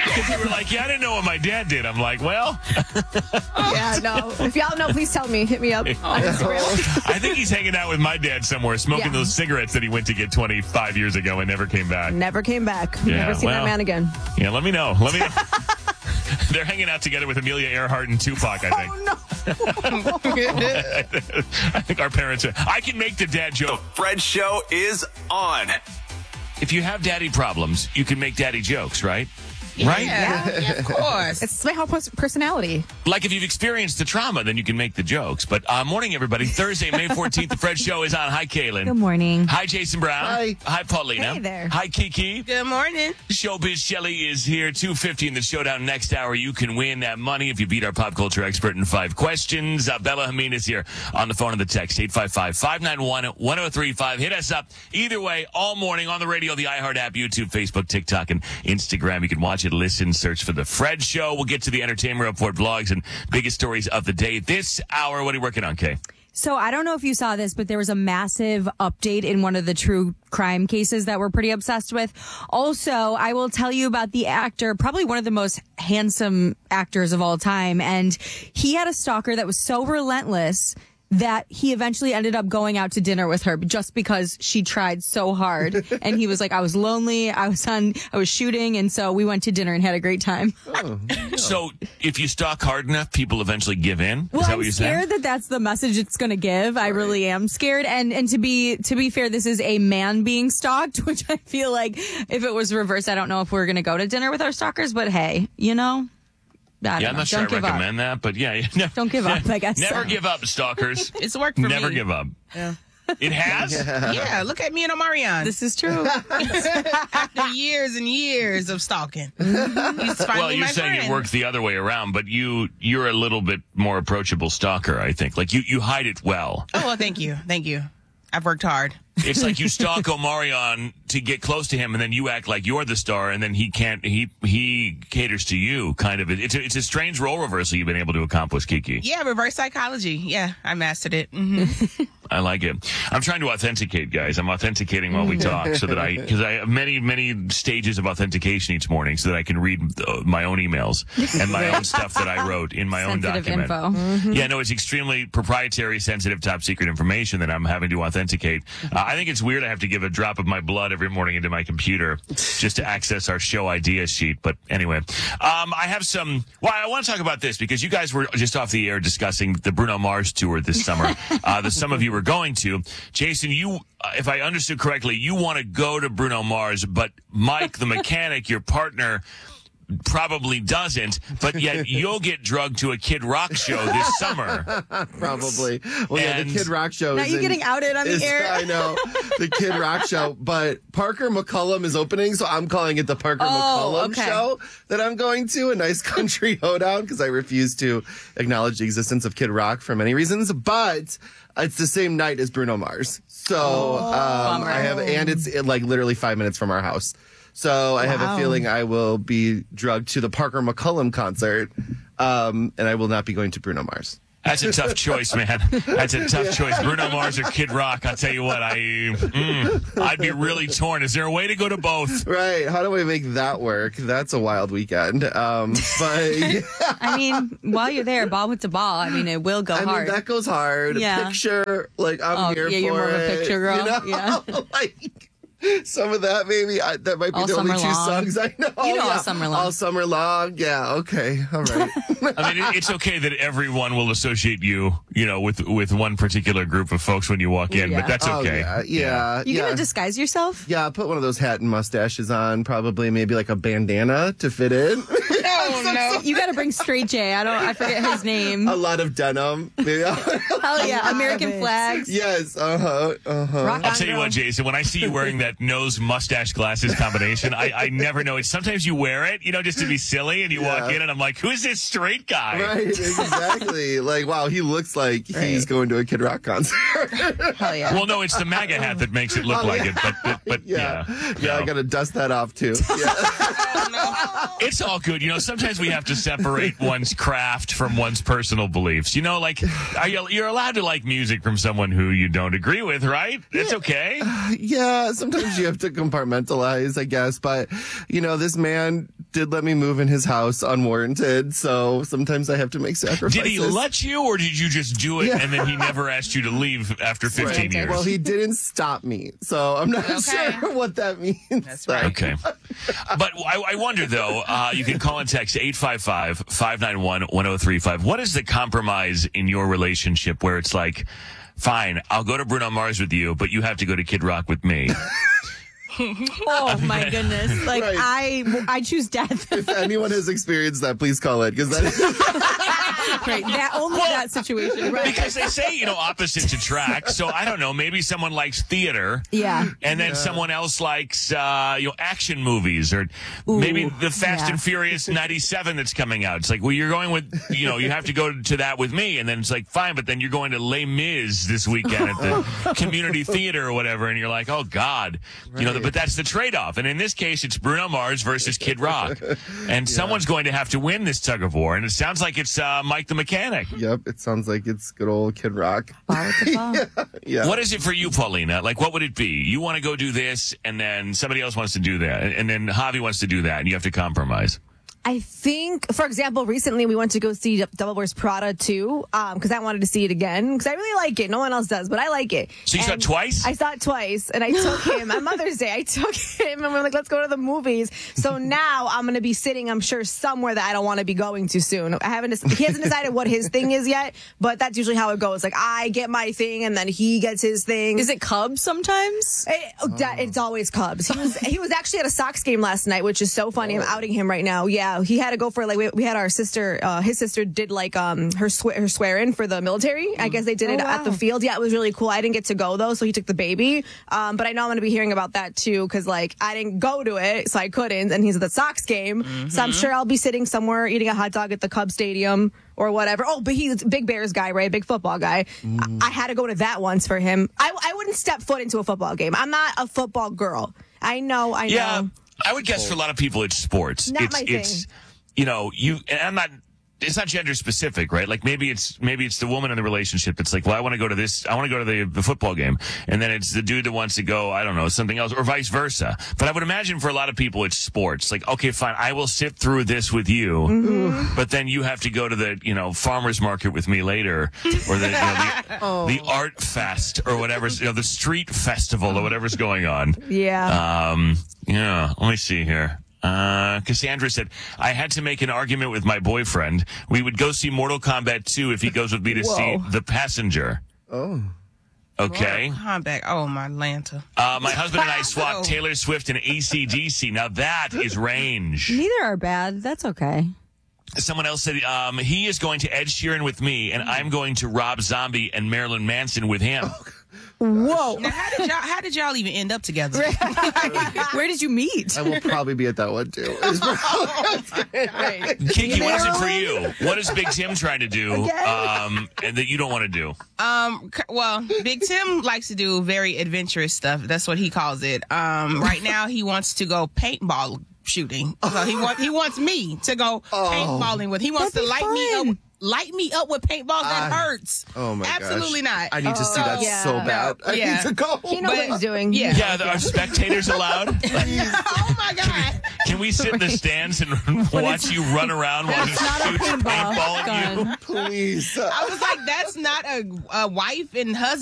Because you were like, yeah, I didn't know what my dad did. I'm like, well. Yeah, no. If y'all know, please tell me. Hit me up on Instagram. I think he's hanging out with my dad somewhere, smoking those cigarettes that he went to get 25 years ago and never came back. Never came back. Yeah, Never seen that man again. Yeah, let me know. They're hanging out together with Amelia Earhart and Tupac, I think. Oh, no. I think our parents are. I can make the dad joke. The Fred Show is on. If you have daddy problems, you can make daddy jokes, right? Right? Yeah, of course. It's my whole personality. Like if you've experienced the trauma, then you can make the jokes. But morning, everybody. Thursday, May 14th, the Fred Show is on. Hi, Kaylin. Good morning. Hi, Jason Brown. Hi. Hi, Paulina. Hey there. Hi, Kiki. Good morning. Showbiz Shelley is here. 2:50 in the showdown. Next hour, you can win that money if you beat our pop culture expert in 5 questions. Bella Hameen is here on the phone and the text. 855-591-1035. Hit us up. Either way, all morning on the radio, the iHeart app, YouTube, Facebook, TikTok, and Instagram. You can watch it, listen, search for The Fred Show. We'll get to the entertainment report, vlogs, and biggest stories of the day. This hour, what are you working on, Kay? So I don't know if you saw this, but there was a massive update in one of the true crime cases that we're pretty obsessed with. Also, I will tell you about the actor, probably one of the most handsome actors of all time. And he had a stalker that was so relentless that he eventually ended up going out to dinner with her just because she tried so hard. And he was like, I was lonely, I was shooting, and so we went to dinner and had a great time. So if you stalk hard enough, people eventually give in? Well, Is that I'm what you're saying? scared that that's the message it's going to give. I really am scared. And to be fair, this is a man being stalked, which I feel like if it was reversed, I don't know if we're going to go to dinner with our stalkers, but hey, you know. I'm not sure I recommend that, but yeah. Don't give up, I guess. Never give up, stalkers. It's worked for me. Never give up. Yeah. It has? Yeah, look at me and Omarion. This is true. After years and years of stalking. He's finally Well, you're my saying friend. it works the other way around, but you're a little bit more approachable stalker, I think. Like you hide it well. Oh, well, thank you. Thank you. I've worked hard. It's like you stalk Omarion to get close to him, and then you act like you're the star, and then he can't. He caters to you, kind of. It's a strange role reversal you've been able to accomplish, Kiki. Yeah, reverse psychology. Yeah, I mastered it. Mm-hmm. I like it. I'm trying to authenticate, guys. I'm authenticating while we talk so that because I have many stages of authentication each morning so that I can read my own emails and my own stuff that I wrote in my own Sensitive document. info. Yeah, no, it's extremely proprietary, sensitive, top secret information that I'm having to authenticate. I think it's weird I have to give a drop of my blood every morning into my computer just to access our show idea sheet. But anyway, I have some. Well, I want to talk about this because you guys were just off the air discussing the Bruno Mars tour this summer. Some of you were going to. Jason, you, if I understood correctly, you want to go to Bruno Mars, but Mike, the mechanic, your partner, probably doesn't, but yet you'll get drugged to a Kid Rock show this summer. Probably. Well, yeah, the Kid Rock show Now is you're getting outed on the air. I know. The Kid Rock show. But Parker McCullum is opening, so I'm calling it the Parker McCullum okay. show that I'm going to. A nice country hoedown, because I refuse to acknowledge the existence of Kid Rock for many reasons. But it's the same night as Bruno Mars. So I have, and it's like literally 5 minutes from our house. So I have a feeling I will be drugged to the Parker McCullum concert, and I will not be going to Bruno Mars. That's a tough choice, man. That's a tough choice. Bruno Mars or Kid Rock. I'll tell you what, I'd be really torn. Is there a way to go to both? Right. How do I make that work? That's a wild weekend. But I mean, while you're there, ball with the ball. I mean, it will go hard. that goes hard. Yeah. Picture, like I'm here for it. Yeah, you're more of a picture girl. You know? Yeah. Like some of that, maybe. That might be All the only two summer long. songs I know. You know yeah. All Summer Long. All summer long. Yeah. Okay. All right. I mean, it's okay that everyone will associate you, with one particular group of folks when you walk in, but that's okay. Oh, yeah. You gonna disguise yourself? Yeah, put one of those hat and mustaches on, probably maybe like a bandana to fit in. Oh, no. You gotta bring Straight J. I forget his name. A lot of denim. Maybe. Hell yeah, American flags. Yes. Rock I'll on, tell you girl. what, Jason, when I see you wearing that nose mustache glasses combination, I never know. Sometimes you wear it, just to be silly, and you walk in and I'm like, who's this straight guy? Right, exactly. Like, wow, he looks like he's going to a Kid Rock concert. Hell yeah. Well, no, it's the MAGA hat that makes it look like it, but Yeah, no. I got to dust that off too. Yeah. It's all good. Sometimes we have to separate one's craft from one's personal beliefs. Like, you're allowed to like music from someone who you don't agree with, right? It's okay. Yeah, sometimes you have to compartmentalize, I guess. But, this man did let me move in his house unwarranted, so sometimes I have to make sacrifices. Did he let you, or did you just do it and then he never asked you to leave after 15 years? Well, he didn't stop me, so I'm not Okay. sure what that means. That's right. Okay. But I wonder, though, you can call and text 855-591-1035. What is the compromise in your relationship where it's like, fine, I'll go to Bruno Mars with you, but you have to go to Kid Rock with me? Oh my goodness! Like Right. I choose death. If anyone has experienced that, please call it, because that is... Right, that situation. Right. Because they say, opposites attract. So I don't know, maybe someone likes theater. Yeah. And then someone else likes, action movies, or maybe the Fast and Furious 97 that's coming out. It's like, well, you're going with, you have to go to that with me. And then it's like, fine, but then you're going to Les Mis this weekend at the community theater or whatever. And you're like, oh God, but that's the trade-off. And in this case, it's Bruno Mars versus Kid Rock. And someone's going to have to win this tug of war. And it sounds like it's Mike the Mechanic. Yep, it sounds like it's good old Kid Rock. Ball with the ball. Yeah. What is it for you, Paulina? Like, what would it be? You want to go do this, and then somebody else wants to do that, and then Javi wants to do that, and you have to compromise. I think, for example, recently we went to go see Devil Wears Prada 2 because I wanted to see it again because I really like it. No one else does, but I like it. So you saw it twice? I saw it twice, and I took him on Mother's Day. I took him, and we're like, let's go to the movies. So now I'm going to be sitting, I'm sure, somewhere that I don't want to be going to soon. He hasn't decided what his thing is yet, but that's usually how it goes. Like, I get my thing, and then he gets his thing. Is it Cubs sometimes? It's always Cubs. He was actually at a Sox game last night, which is so funny. I'm outing him right now. Yeah, he had to go for we had our sister. His sister did her swear in for the military. I guess they did it at the field. Yeah, it was really cool. I didn't get to go though, so he took the baby. But I know I'm going to be hearing about that too because I didn't go to it, so I couldn't. And he's at the Sox game, so I'm sure I'll be sitting somewhere eating a hot dog at the Cubs stadium or whatever. Oh, but he's a big Bears guy, right? Big football guy. I had to go to that once for him. I wouldn't step foot into a football game. I'm not a football girl. I know. Yeah, I would guess for a lot of people it's sports. Not my thing. And I'm not, it's not gender specific, right? Like maybe it's the woman in the relationship that's like, well, I want to go to the football game. And then it's the dude that wants to go, I don't know, something else, or vice versa. But I would imagine for a lot of people it's sports. Like, okay, fine, I will sit through this with you, but then you have to go to the, farmer's market with me later, or the art fest or whatever, the street festival or whatever's going on. Yeah. Let me see here. Cassandra said, I had to make an argument with my boyfriend. We would go see Mortal Kombat 2 if he goes with me to see The Passenger. Oh. Okay. Combat. Oh, my Lanta. My husband and I swapped Taylor Swift and AC/DC. Now that is range. Neither are bad. That's okay. Someone else said, he is going to Ed Sheeran with me, and I'm going to Rob Zombie and Marilyn Manson with him. Whoa. Now, how did y'all even end up together? Where did you meet? I will probably be at that one too. Kiki, what is it for you? What is Big Tim trying to do and that you don't want to do? Well, Big Tim likes to do very adventurous stuff. That's what he calls it. Right now, he wants to go paintball shooting. So he wants me to go paintballing with. He wants to light me up with paintballs that hurts. Oh my gosh. Absolutely not. I need to see that so bad. I need to go. He knows what he's doing. Yeah. Are spectators allowed? Oh my God. Can we sit in the stands and watch you run around while he shoots paintball at you? Please. I was like, that's not a wife and husband